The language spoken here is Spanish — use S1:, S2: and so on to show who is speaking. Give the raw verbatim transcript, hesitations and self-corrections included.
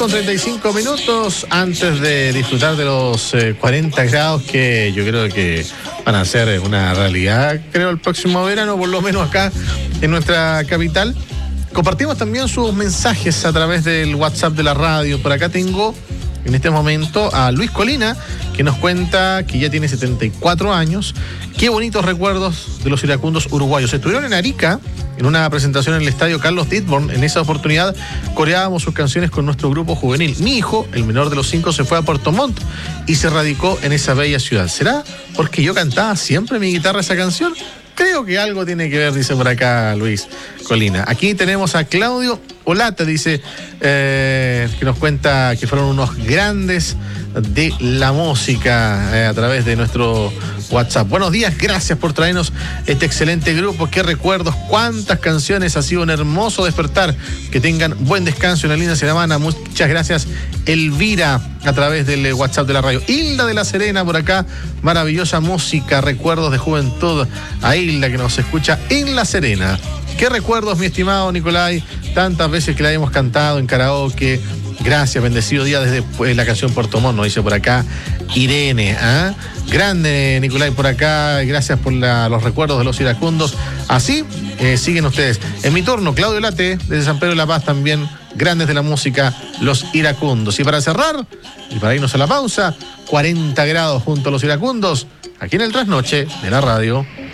S1: con treinta y cinco minutos antes de disfrutar de los eh, cuarenta grados que yo creo que van a ser una realidad, creo, el próximo verano, por lo menos acá en nuestra capital. Compartimos también sus mensajes a través del WhatsApp de la radio. Por acá tengo en este momento a Luis Colina, que nos cuenta que ya tiene setenta y cuatro años. Qué bonitos recuerdos de los iracundos uruguayos. Estuvieron en Arica en una presentación en el estadio Carlos Ditborn. En esa oportunidad coreábamos sus canciones con nuestro grupo juvenil. Mi hijo, el menor de los cinco, se fue a Puerto Montt y se radicó en esa bella ciudad. ¿Será porque yo cantaba siempre en mi guitarra esa canción? Creo que algo tiene que ver, dice por acá Luis Colina. Aquí tenemos a Claudio Olata, dice, eh, que nos cuenta que fueron unos grandes de la música eh, a través de nuestro WhatsApp. Buenos días, gracias por traernos este excelente grupo. Qué recuerdos, cuántas canciones, ha sido un hermoso despertar. Que tengan buen descanso en la linda semana. Muchas gracias, Elvira, a través del WhatsApp de la radio. Hilda de la Serena por acá, maravillosa música, recuerdos de juventud. A Hilda que nos escucha en La Serena. Qué recuerdos, mi estimado Nicolai, tantas veces que la hemos cantado en karaoke. Gracias, bendecido día desde pues, la canción Puerto Montt, nos dice por acá Irene. ¿eh? Grande, Nicolai, por acá. Gracias por la, los recuerdos de los iracundos. Así eh, siguen ustedes. En mi turno, Claudio Late, desde San Pedro de la Paz, también grandes de la música, los iracundos. Y para cerrar, y para irnos a la pausa, cuarenta grados junto a los iracundos, aquí en el Trasnoche de la radio.